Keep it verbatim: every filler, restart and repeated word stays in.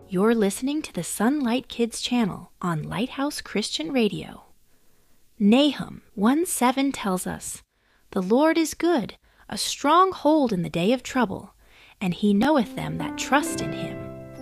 You're listening to the Sunlight Kids channel on Lighthouse Christian Radio. Nahum one seven tells us, "The Lord is good, a strong hold in the day of trouble, and he knoweth them that trust in him."